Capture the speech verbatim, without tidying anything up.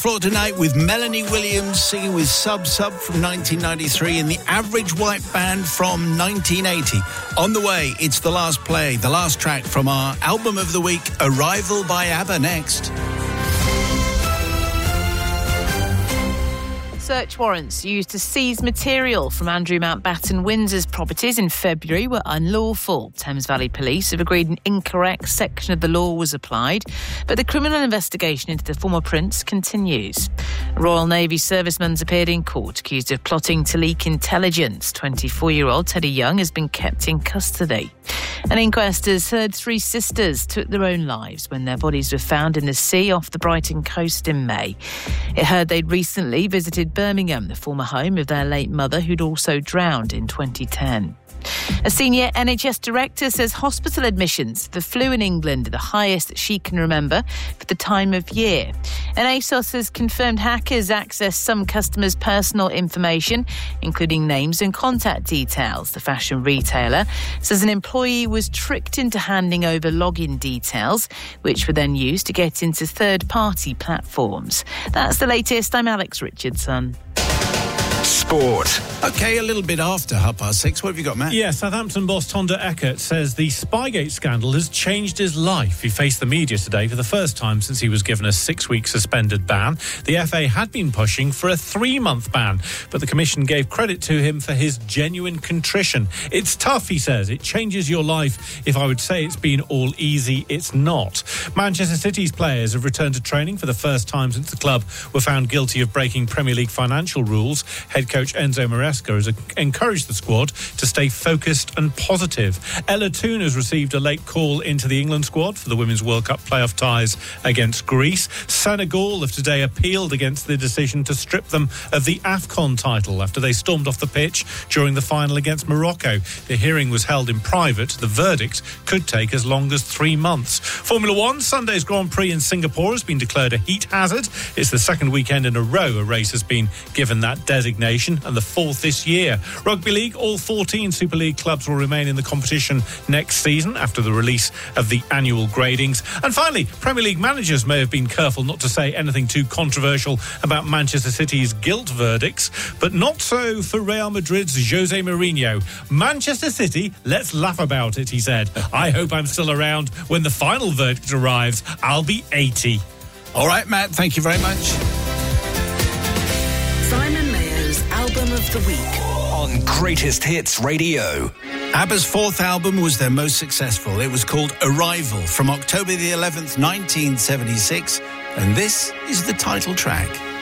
Floor tonight with Melanie Williams singing with Sub Sub from nineteen ninety-three and the Average White Band from nineteen eighty. On the way, it's the last play, the last track from our album of the week, Arrival by ABBA, next. Search warrants used to seize material from Andrew Mountbatten Windsor's properties in February were unlawful. Thames Valley Police have agreed an incorrect section of the law was applied, but the criminal investigation into the former prince continues. Royal Navy servicemen's appeared in court accused of plotting to leak intelligence. twenty-four-year-old Teddy Young has been kept in custody. An inquest has heard three sisters took their own lives when their bodies were found in the sea off the Brighton coast in May. It heard they'd recently visited Birmingham, the former home of their late mother, who'd also drowned in twenty ten. A senior N H S director says hospital admissions for flu in England are the highest that she can remember for the time of year. And ASOS has confirmed hackers accessed some customers' personal information, including names and contact details. The fashion retailer says an employee was tricked into handing over login details, which were then used to get into third-party platforms. That's the latest. I'm Alex Richardson. Sport. OK, a little bit after half past six. What have you got, Matt? Yeah, Southampton boss Tonda Eckert says the Spygate scandal has changed his life. He faced the media today for the first time since he was given a six-week suspended ban. The F A had been pushing for a three-month ban, but the Commission gave credit to him for his genuine contrition. It's tough, he says. It changes your life. If I would say it's been all easy, it's not. Manchester City's players have returned to training for the first time since the club were found guilty of breaking Premier League financial rules. Head coach Enzo Maresca has encouraged the squad to stay focused and positive. Ella Toone has received a late call into the England squad for the Women's World Cup playoff ties against Greece. Senegal have today appealed against the decision to strip them of the AFCON title after they stormed off the pitch during the final against Morocco. The hearing was held in private. The verdict could take as long as three months. Formula One, Sunday's Grand Prix in Singapore has been declared a heat hazard. It's the second weekend in a row a race has been given that designation, and the fourth this year. Rugby League, all fourteen Super League clubs will remain in the competition next season after the release of the annual gradings. And finally, Premier League managers may have been careful not to say anything too controversial about Manchester City's guilt verdicts, but not so for Real Madrid's Jose Mourinho. Manchester City, let's laugh about it, he said. I hope I'm still around when the final verdict arrives. I'll be eighty. All right, Matt, thank you very much. Simon Mayer's Album of the Week on Greatest Hits Radio. ABBA's fourth album was their most successful. It was called Arrival from October the eleventh, nineteen seventy-six, and this is the title track.